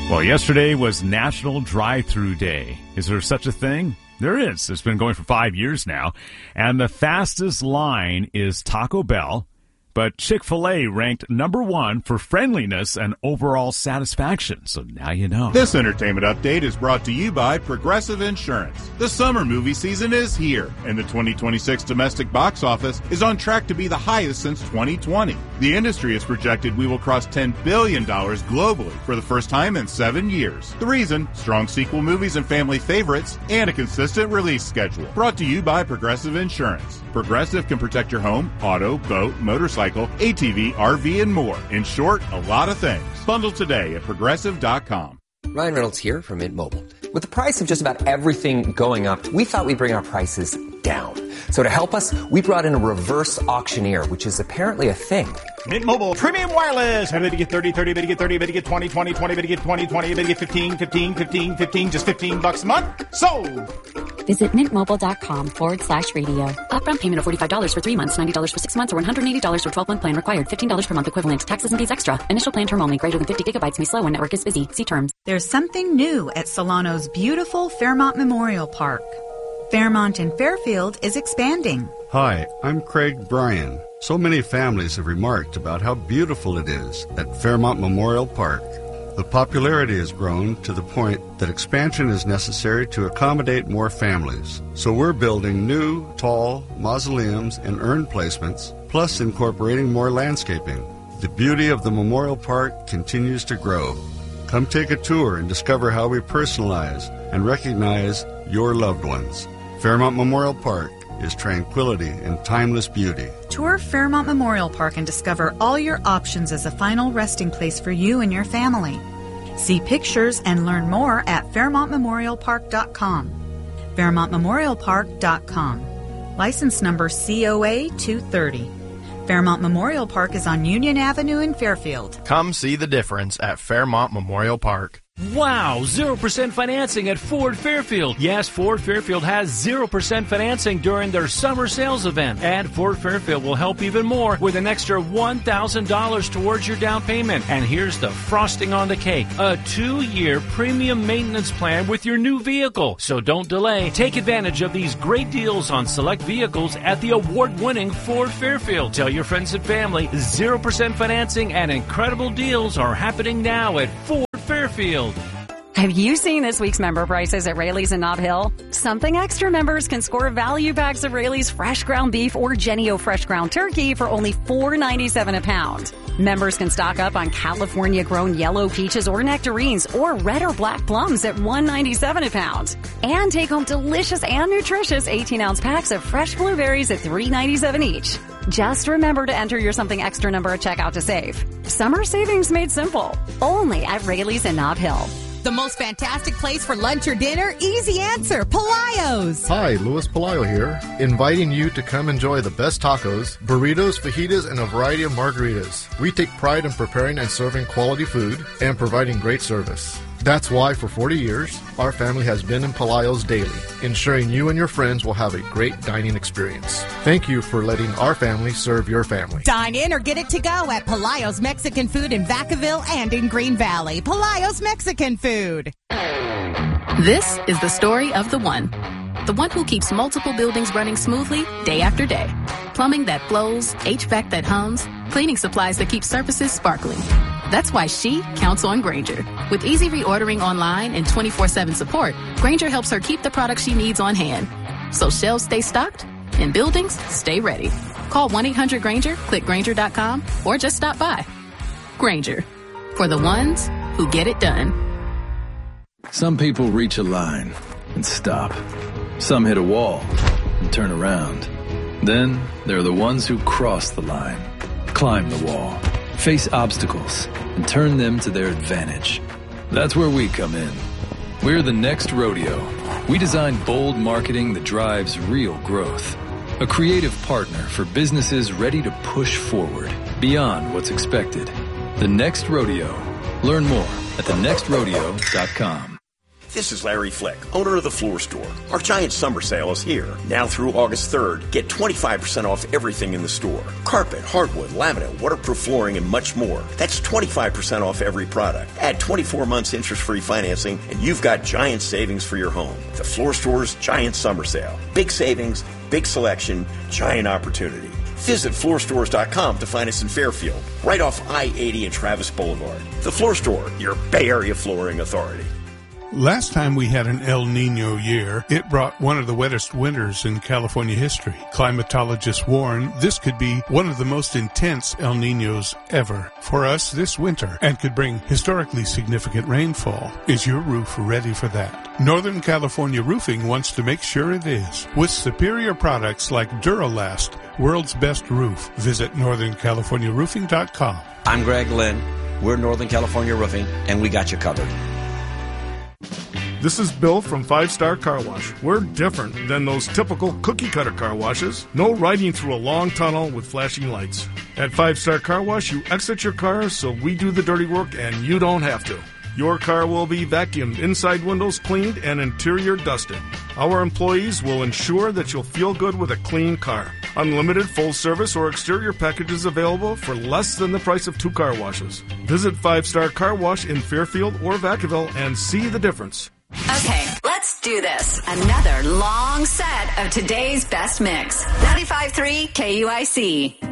Well, yesterday was National Drive-Thru Day. Is there such a thing? There is. It's been going for 5 years now. And the fastest line is Taco Bell. But Chick-fil-A ranked number one for friendliness and overall satisfaction. So now you know. This entertainment update is brought to you by Progressive Insurance. The summer movie season is here, and the 2026 domestic box office is on track to be the highest since 2020. The industry has projected we will cross $10 billion globally for the first time in 7 years. The reason? Strong sequel movies and family favorites, and a consistent release schedule. Brought to you by Progressive Insurance. Progressive can protect your home, auto, boat, motorcycle, ATV, RV, and more. In short, a lot of things. Bundle today at Progressive.com. Ryan Reynolds here from Mint Mobile. With the price of just about everything going up, we thought we'd bring our prices down. So to help us, we brought in a reverse auctioneer, which is apparently a thing. Mint Mobile Premium Wireless. How did you get 30, 30, bit to get 30, bit to get 20, 20, 20, bit to get 20, 20, bit to get 15, 15, 15, 15, just $15 a month? Sold! Visit mintmobile.com/radio. Upfront payment of $45 for 3 months, $90 for 6 months, or $180 for 12-month plan required. $15 per month equivalent. Taxes and fees extra. Initial plan term only. Greater than 50 gigabytes may slow when network is busy. See terms. There's something new at Solano's beautiful Fairmont Memorial Park. Fairmont in Fairfield is expanding. Hi, I'm Craig Bryan. So many families have remarked about how beautiful it is at Fairmont Memorial Park. The popularity has grown to the point that expansion is necessary to accommodate more families. So we're building new, tall mausoleums and urn placements, plus incorporating more landscaping. The beauty of the Memorial Park continues to grow. Come take a tour and discover how we personalize and recognize your loved ones. Fairmont Memorial Park is tranquility and timeless beauty. Tour Fairmont Memorial Park and discover all your options as a final resting place for you and your family. See pictures and learn more at FairmontMemorialPark.com. FairmontMemorialPark.com. License number COA 230. Fairmont Memorial Park is on Union Avenue in Fairfield. Come see the difference at Fairmont Memorial Park. Wow, 0% financing at Ford Fairfield. Yes, Ford Fairfield has 0% financing during their summer sales event. And Ford Fairfield will help even more with an extra $1,000 towards your down payment. And here's the frosting on the cake. A 2-year premium maintenance plan with your new vehicle. So don't delay. Take advantage of these great deals on select vehicles at the award-winning Ford Fairfield. Tell your friends and family 0% financing and incredible deals are happening now at Ford Fairfield. Have you seen this week's member prices at Raley's in Nob Hill? Something Extra members can score value packs of Raley's fresh ground beef or Jennie-O fresh ground turkey for only $4.97 a pound. Members can stock up on California-grown yellow peaches or nectarines or red or black plums at $1.97 a pound. And take home delicious and nutritious 18-ounce packs of fresh blueberries at $3.97 each. Just remember to enter your Something Extra number at checkout to save. Summer savings made simple. Only at Raley's in Nob Hill. The most fantastic place for lunch or dinner? Easy answer, Palaio's. Hi, Louis Palaio here, inviting you to come enjoy the best tacos, burritos, fajitas, and a variety of margaritas. We take pride in preparing and serving quality food and providing great service. That's why for 40 years, our family has been in Palaio's daily, ensuring you and your friends will have a great dining experience. Thank you for letting our family serve your family. Dine in or get it to go at Palaio's Mexican Food in Vacaville and in Green Valley. Palaio's Mexican Food. This is the story of the one who keeps multiple buildings running smoothly day after day. Plumbing that flows, HVAC that hums, cleaning supplies that keep surfaces sparkling. That's why she counts on Grainger. With easy reordering online and 24/7 support, Grainger helps her keep the products she needs on hand. So shelves stay stocked and buildings stay ready. Call 1-800-GRAINGER, click Grainger.com, or just stop by. Grainger, for the ones who get it done. Some people reach a line and stop. Some hit a wall and turn around. Then there are the ones who cross the line, climb the wall, face obstacles, and turn them to their advantage. That's where we come in. We're the Next Rodeo. We design bold marketing that drives real growth. A creative partner for businesses ready to push forward beyond what's expected. The Next Rodeo. Learn more at thenextrodeo.com. this is Larry Flick, owner of The Floor Store. Our giant summer sale is here. Now through August 3rd, get 25% off everything in the store. Carpet, hardwood, laminate, waterproof flooring, and much more. That's 25% off every product. Add 24 months interest-free financing, and you've got giant savings for your home. The Floor Store's giant summer sale. Big savings, big selection, giant opportunity. Visit floorstores.com to find us in Fairfield, right off I-80 and Travis Boulevard. The Floor Store, your Bay Area flooring authority. Last time we had an El Nino year, it brought one of the wettest winters in California history. Climatologists warn this could be one of the most intense El Ninos ever for us this winter and could bring historically significant rainfall. Is your roof ready for that? Northern California Roofing wants to make sure it is. With superior products like Duralast, world's best roof. Visit northern-california-roofing.com. I'm Greg Lynn. We're Northern California Roofing, and we got you covered. This is Bill from 5 Star Car Wash. We're different than those typical cookie-cutter car washes. No riding through a long tunnel with flashing lights. At 5 Star Car Wash, you exit your car so we do the dirty work and you don't have to. Your car will be vacuumed, inside windows cleaned, and interior dusted. Our employees will ensure that you'll feel good with a clean car. Unlimited full service or exterior packages available for less than the price of 2 car washes. Visit 5 Star Car Wash in Fairfield or Vacaville and see the difference. Okay, let's do this. Another long set of today's best mix. 95.3 KUIC.